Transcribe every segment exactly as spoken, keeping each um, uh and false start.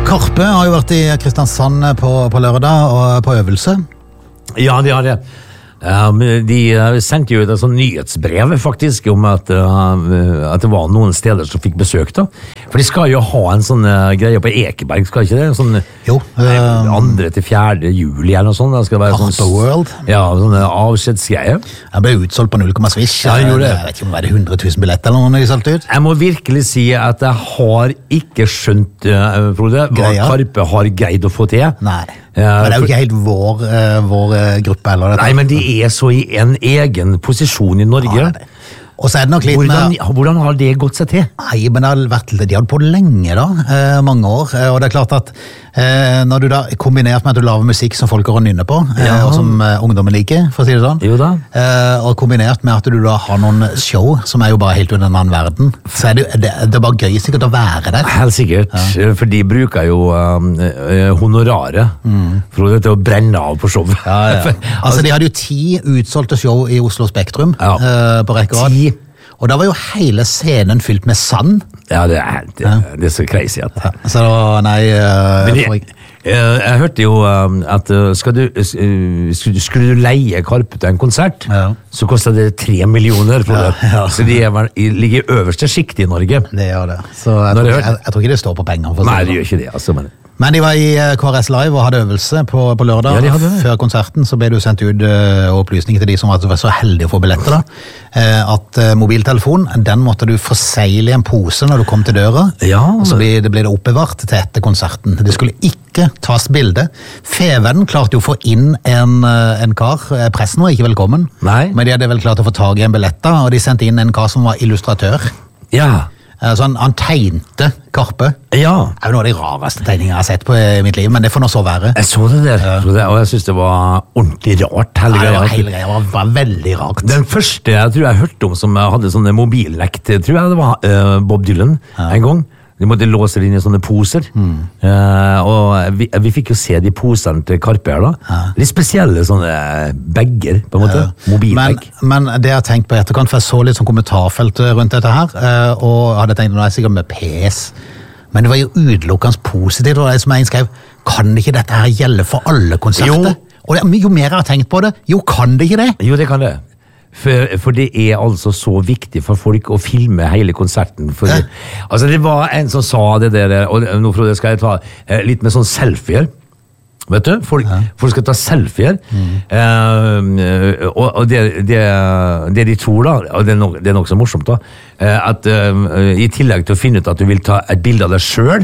Karpe har jo vært i Kristiansand på, på lørdag og på øvelse. Ja, det har det. Um, de sendte jo et sånn nyhetsbrev faktisk om at, uh, at det var noen steder som fikk besøk da. For de skal jo ha en sånn uh, greie på Ekeberg, skal ikke det? Sånn, jo. Um, andre til fjerde juli eller noe sånt. Det skal være Karpe sånn, World. Ja, sånne avskjedsgreier. Jeg ble utsolgt på null komma svisj. Ja, jeg gjorde det. Jeg vet ikke om det var hundre tusen billetter eller noe de solgte ut. Jeg må virkelig si at jeg har ikke skjønt, uh, Frode, hva Greia. Karpe har greid å få til. Nei. Ja, men det er jo for- ikke helt vår, uh, vår uh, gruppe heller. Dette. Nei, men de er så i en egen posisjon i Norge. Ja, det er det. Og så er det nok litt Hvordan, med... hvordan har det gått seg til? Nei, men det har vært, de har holdt på lenge da, eh, mange år, eh, og det er klart at eh, når du da kombinert med at du laver musikk som folk går og nynner på, eh, Ja. og som eh, ungdommen liker, for å si det sånn, Jo da. eh, og kombinert med at du da har noen show som er jo bare helt under en annen verden, så er det, det, det er bare gøy sikkert å være der. Helt sikkert, for de bruker jo um, eh, honoraret for å, til å brenne av på show. Altså, de hadde jo ti utsolgte show i Oslo Spektrum Ja. eh, på rekke og rad. Ti? Og da var jo hele scenen fylt med sand. Ja, det er, det, det er så crazy at. Så da, nei... eh, Men for jeg, ikke- jeg, jeg hørte jo um, at uh, skal du, uh, skulle, skulle du leie Karpe til en konsert, Ja. så kostet det tre millioner. For Ja, det. ja. Så de er, vel i- ligger i øverste skikt i Norge. Det gjør det. Så jeg, Når tror, det ikke- jeg, jeg tror ikke det står på penger. For å si Nei, det det sånn. gjør ikke det. Altså, men, Men de var i eh, K R S Live og hadde øvelse på, på lørdag. Ja, de hadde det. Før konserten så ble det jo sendt ut uh, opplysninger til de som var så heldige å få billetter. da. Eh, at uh, mobiltelefon, den måtte du forsegle i en pose når du kom til døra. Ja, og så ble det, ble det oppbevart til etter konserten. Det skulle ikke tas bilde. Feven klarte jo å få inn en, uh, en kar. Eh, Pressen var ikke velkommen. Nei. Men de hadde vel klart å få tag i en billett, da, og de sendte inn en kar som var illustratør. ja. Eh, Så han, han tegnte Karpe. Ja. Det er jo noe av de rareste tegningene jeg har sett på i mitt liv, men det får nå så være. Jeg så det der, Frode, og jeg synes det var ordentlig rart. hele Nei, det greia. var hele greia var, var veldig rart. Den første jeg tror jeg hørte om som hadde sånne mobillekt, tror jeg det var eh, Bob Dylan en gang. De måtte låse det inn i sånne poser. Eh, og vi, vi fikk jo se de posene til Karpe her da. Litt spesielle sånne bagger, på en måte. men, Mobilbag. men det jeg har tenkt på i etterkant, for jeg så litt sånn kommentarfelt rundt dette her, eh, og hadde tenkt, nå er jeg sikkert med P S, men det var jo utelukkende positivt, og det som jeg skrev, kan ikke dette her gjelde for alle konserter? Jo. Og det, jo mer jeg har tenkt på det, jo kan det ikke det? Jo, det kan det. For, for det er altså så viktig for folk å filme hele konserten. For, Hæ? altså, det var en som sa det der, og nå Frode, skal jeg ta eh, litt med sånn selfier. Vet du? Folk, folk skal ta selfier. Eh, og og det, det, det de tror, da, og det er nok, det er nok så morsomt, da, eh, at eh, i tillegg til å finne ut at du vil ta et bilde av deg sjøl,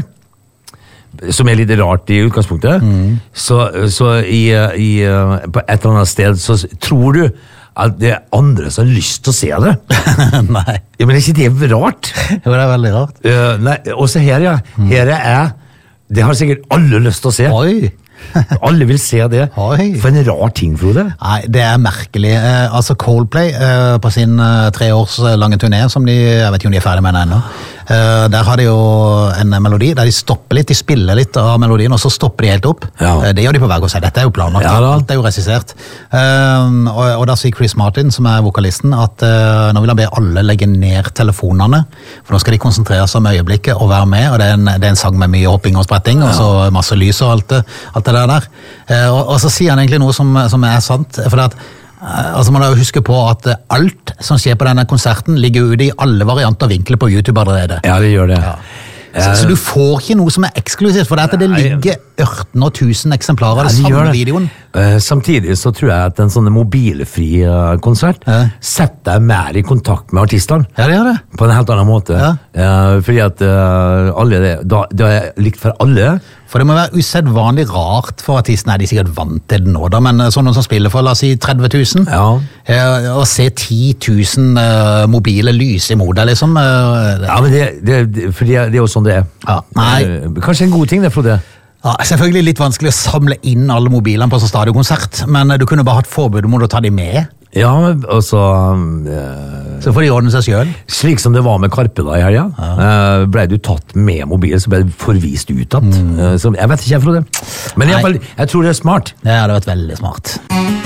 som er litt rart i utgangspunktet, så, så i, i, på et eller annet sted så tror du at det er andre som har lyst til å se det. Nei, Ja, men er ikke det rart? jo, det er veldig rart. Uh, nei, også her, ja. Her er jeg. Det har sikkert alle lyst til å se. Oi! Alle vil se det. Oi. For en rar ting, Frode. Nei, det er merkelig. Eh, altså Coldplay eh, på sin eh, tre års lange turné, som de, jeg vet ikke om de er ferdig med den ennå, eh, der har de jo en melodi, der de stopper litt, de spiller litt av melodien, og så stopper de helt opp. Ja. Eh, det gjør de på hver konsert, dette er jo planlagt, Ja da. alt er jo regissert. Eh, og, og da sier Chris Martin, som er vokalisten, at eh, nå vil han be alle legge ned telefonene, for nå skal de konsentrere seg om øyeblikket og være med, og det er en, det er en sang med mye hopping og spretting, og så masse lys og alt det, alt det der der. Eh, og, og så sier han egentlig noe som, som er sant, for at eh, altså man må jo huske på at eh, alt som skjer på denne konserten ligger ute i alle varianter og vinkler på YouTube allerede. Ja, det gjør det. Så, så du får ikke noe som er eksklusivt, for det, at det Nei. ligger ørten og tusen eksemplarer av Ja, den de gjør samme det. videoen. Eh, samtidig så tror jeg at en sånn mobilfri eh, konsert Ja. setter deg mer i kontakt med artistene. Ja, det gjør det. På en helt annen måte. Ja. Eh, fordi at eh, alle det, da, det er likt for alle. For det må være usedvanlig rart for artisten, er de sikkert vant til det nå da, men sånn noen som spiller for, la oss si tretti tusen, Ja. eh, og se ti tusen eh, mobile lys imot deg, liksom. eh, Ja, men det, det, det, for det, det er jo sånn det er. Ja, nei. Eh, Kanskje en god ting det, Frode. Ja, selvfølgelig litt vanskelig å samle inn alle mobilene på sånn stadionkonsert, men du kunne bare hatt forbud om å ta de med, Ja, og så eh, så får de ordne seg selv. Slik som det var med Karpe da i helga. Eh, ble du tatt med mobil, så ble du forvist ut igjen. Eh, så jeg vet ikke, Frode. Men i Nei. hvert fall, jeg tror det er smart. Det hadde vært veldig smart.